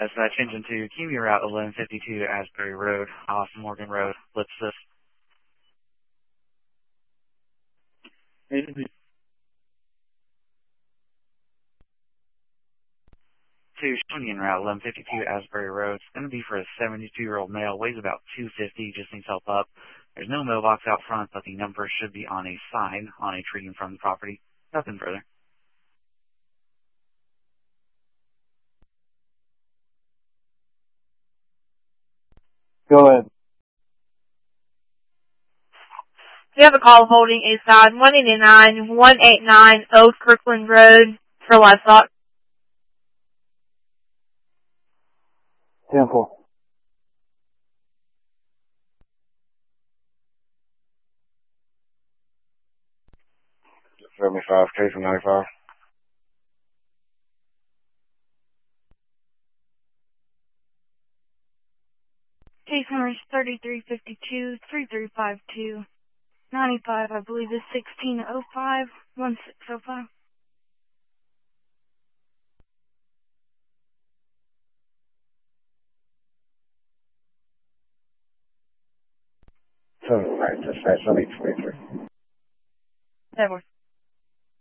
Dispatch engine 2, keep your route 1152 to Asbury Road, off Morgan Road, Lipsis. Agency. To Union Route 1152 Asbury Road. It's going to be for a 72-year-old male, weighs about 250, just needs help up. There's no mailbox out front, but the number should be on a sign on a tree in front of the property. Nothing further. Go ahead. You have a call holding a side 189 Old Kirkland Road for livestock. 10-4. $75K from 95. Case number is 3352 3352 95. I believe is 1605 1605. So, right, dispatch, 23. That works.